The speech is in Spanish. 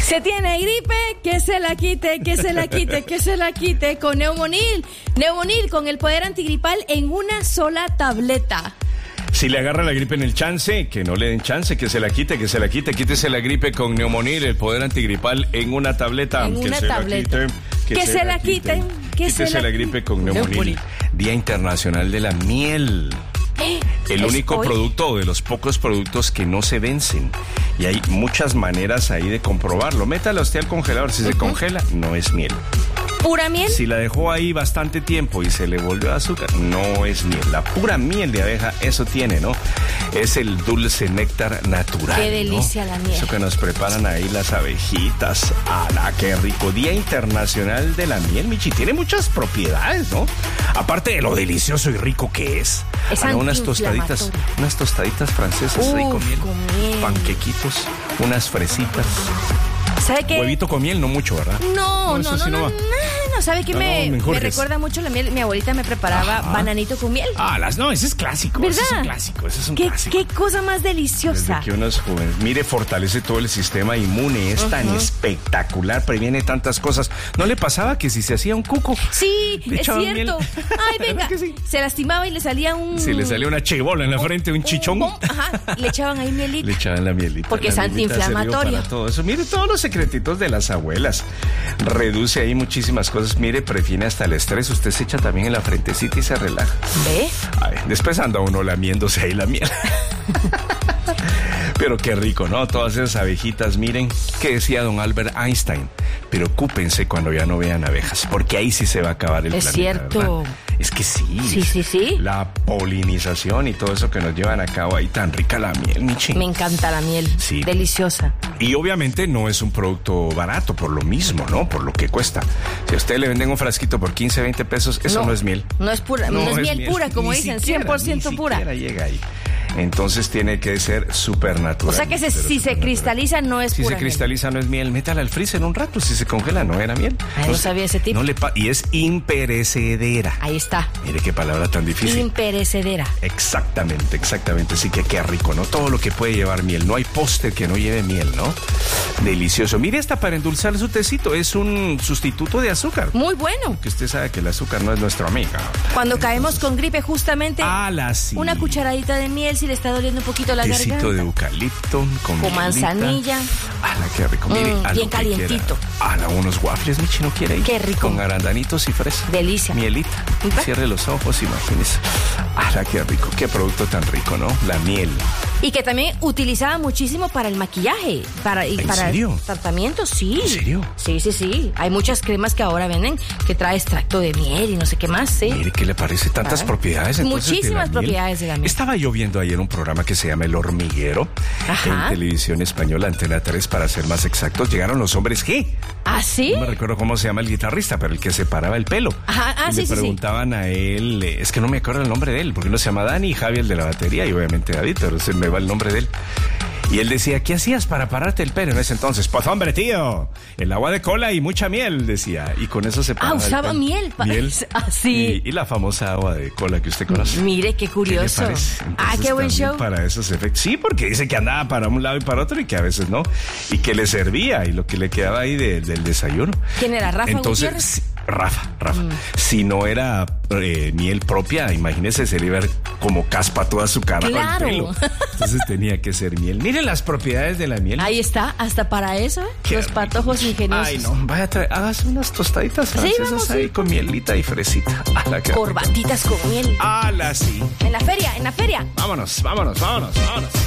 Se tiene gripe, que se la quite, que se la quite, que se la quite con Neumonil. Neumonil con el poder antigripal en una sola tableta. Si le agarra la gripe en el chance, que no le den chance, que se la quite, quítese la gripe con Neumonil, el poder antigripal en una tableta. En una tableta. Que se la quiten, que se Quítese la gripe con Neumonil. Día Internacional de la Miel. El único producto de los pocos productos que no se vencen. Y hay muchas maneras ahí de comprobarlo. Métala usted al congelador. Si se congela, no es miel. ¿Pura miel? Si la dejó ahí bastante tiempo y se le volvió azúcar, no es miel. La pura miel de abeja, eso tiene, ¿no? Es el dulce néctar natural. Qué delicia, ¿no? La miel. Eso que nos preparan ahí las abejitas. ¡Hala, qué rico! Día Internacional de la Miel, Michi. Tiene muchas propiedades, ¿no? Aparte de lo delicioso y rico que es. Unas tostaditas francesas ahí con miel. Panquequitos, unas fresitas. ¿Sabe qué? Huevito con miel, no mucho, ¿verdad? No, ¿sabe qué? Me recuerda mucho la miel. Mi abuelita me preparaba bananito con miel. Ese es clásico. ¿Verdad? Ese es un clásico. ¿Qué cosa más deliciosa? Desde que uno es joven. Mire, fortalece todo el sistema inmune. Es tan espectacular, previene tantas cosas. ¿No le pasaba que si se hacía un cuco? Sí, es cierto. Miel? Ay, venga. Sí. Se lastimaba y le salía un... Sí, le salía una chibola en la frente, un chichón. Le echaban ahí mielita. Le echaban la mielita. Porque es antiinflamatoria. Todo eso. Mire todos los secretitos de las abuelas. Reduce ahí muchísimas cosas. Mire, previene hasta el estrés. Usted se echa también en la frentecita y se relaja. ¿Ve? Ay, después anda uno lamiéndose ahí la miel. Pero qué rico, ¿no? Todas esas abejitas, miren, ¿qué decía don Albert Einstein? Preocúpense cuando ya no vean abejas, porque ahí sí se va a acabar el planeta. Es cierto. ¿Verdad? Es que sí. Sí. La polinización y todo eso que nos llevan a cabo ahí, tan rica la miel, Michi. Me encanta la miel. Sí. Deliciosa. Y obviamente no es un producto barato por lo mismo, ¿no? Por lo que cuesta. Si a usted le venden un frasquito por 15, 20 pesos, eso no es miel. No es pura, no es miel pura, como dicen, siquiera, 100% pura. Ni siquiera llega ahí. Entonces tiene que ser súper natural. O sea que si se cristaliza no es pura. Si se cristaliza no es miel, métala al freezer en un rato. Si se congela no era miel. No sabía ese tipo. Y es imperecedera. Ahí está. Mire qué palabra tan difícil. Imperecedera. Exactamente. Así que qué rico, ¿no? Todo lo que puede llevar miel. No hay póster que no lleve miel, ¿no? Delicioso. Mire, esta para endulzar su tecito es un sustituto de azúcar. Muy bueno. Que usted sabe que el azúcar no es nuestra amiga. Cuando caemos con gripe, justamente. Sí. Una cucharadita de miel si le está doliendo un poquito la garganta. Tecito de eucalipto con manzanilla. Qué rico. Mire, bien calientito. Unos waffles, Michi, ¿no quiere ir? Qué rico. Con arandanitos y fresa. Delicia. Mielita. Cierre los ojos, imagínese. Qué rico. Qué producto tan rico, ¿no? La miel. Y que también utilizaba muchísimo para el maquillaje. Para serio? Tratamientos, sí. ¿En serio? Sí. Hay muchas cremas que ahora venden que trae extracto de miel y no sé qué más, ¿sí? Mire, ¿qué le parece? Tantas propiedades. Muchísimas propiedades de la miel. Estaba yo viendo ayer un programa que se llama El Hormiguero. En Televisión Española, Antena 3, para ser más exactos. Llegaron los hombres G. ¿Ah, sí? No me recuerdo cómo se llama el guitarrista, pero el que se paraba el pelo. Y le preguntaban a él, es que no me acuerdo el nombre de él, porque uno se llama Dani y Javi, el de la batería, y obviamente David, pero se me va el nombre de él. Y él decía, ¿qué hacías para pararte el pelo en ese entonces? Pues hombre, tío, el agua de cola y mucha miel, decía. Y con eso se paraba usaba el pelo. miel. Sí. Y la famosa agua de cola que usted conoce. Mire, qué curioso. ¿Qué le parece? Entonces, qué buen show. Para esos efectos. Sí, porque dice que andaba para un lado y para otro y que a veces no. Y que le servía y lo que le quedaba ahí del desayuno. ¿Quién era, Rafa Entonces, Gutiérrez? Rafa. Si no era miel propia, imagínese, se le iba a ver como caspa toda su cara. Claro. El pelo. Entonces tenía que ser miel. Miren las propiedades de la miel. Ahí está, hasta para eso, los patojos ingeniosos. Ay, no, vaya a traer, hágase unas tostaditas francesas ahí con mielita y fresita. Corbatitas con miel. Sí. En la feria. Vámonos.